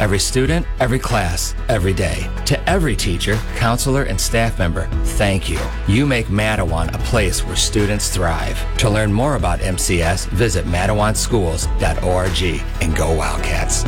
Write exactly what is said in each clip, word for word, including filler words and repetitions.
Every student, every class, every day. To every teacher, counselor, and staff member, thank you. You make Mattawan a place where students thrive. To learn more about M C S, visit Mattawan Schools dot org and go Wildcats.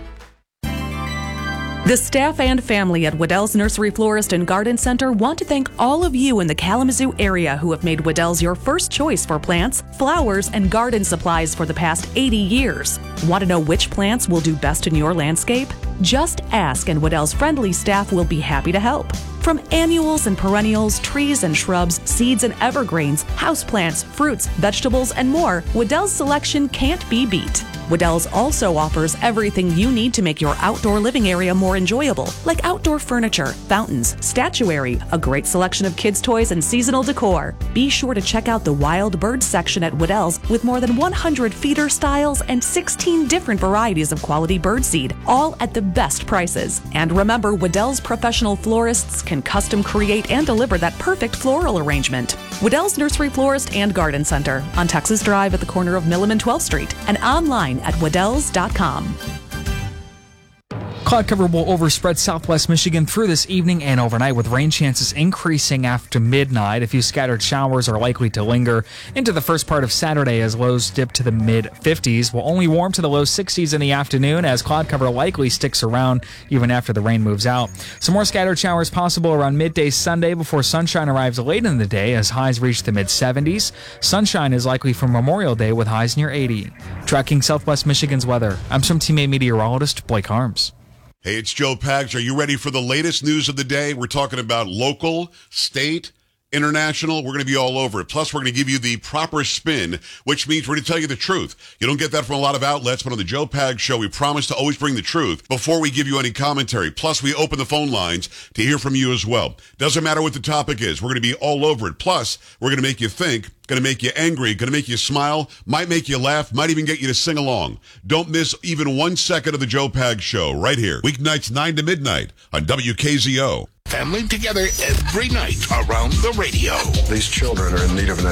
The staff and family at Waddell's Nursery Florist and Garden Center want to thank all of you in the Kalamazoo area who have made Waddell's your first choice for plants, flowers, and garden supplies for the past eighty years. Want to know which plants will do best in your landscape? Just ask and Waddell's friendly staff will be happy to help. From annuals and perennials, trees and shrubs, seeds and evergreens, houseplants, fruits, vegetables, and more, Waddell's selection can't be beat. Waddell's also offers everything you need to make your outdoor living area more enjoyable, like outdoor furniture, fountains, statuary, a great selection of kids' toys, and seasonal decor. Be sure to check out the wild birds section at Waddell's with more than one hundred feeder styles and sixteen different varieties of quality birdseed, all at the best prices. And remember, Waddell's professional florists can custom create and deliver that perfect floral arrangement. Waddell's Nursery Florist and Garden Center on Texas Drive at the corner of Milliman twelfth Street and online at waddells dot com. Cloud cover will overspread southwest Michigan through this evening and overnight, with rain chances increasing after midnight. A few scattered showers are likely to linger into the first part of Saturday as lows dip to the mid fifties. Will only warm to the low sixties in the afternoon as cloud cover likely sticks around even after the rain moves out. Some more scattered showers possible around midday Sunday before sunshine arrives late in the day as highs reach the mid seventies. Sunshine is likely for Memorial Day with highs near eighty. Tracking southwest Michigan's weather, I'm some Team eight meteorologist Blake Harms. Hey, it's Joe Pags. Are you ready for the latest news of the day? We're talking about local, state, international. We're going to be all over it. Plus, we're going to give you the proper spin, which means we're going to tell you the truth. You don't get that from a lot of outlets, but on the Joe Pags Show, we promise to always bring the truth before we give you any commentary. Plus, we open the phone lines to hear from you as well. Doesn't matter what the topic is. We're going to be all over it. Plus, we're going to make you think. Going to make you angry, going to make you smile, might make you laugh, might even get you to sing along. Don't miss even one second of the Joe Pags Show right here. Weeknights nine to midnight on W K Z O. Family together every night around the radio. These children are in need of an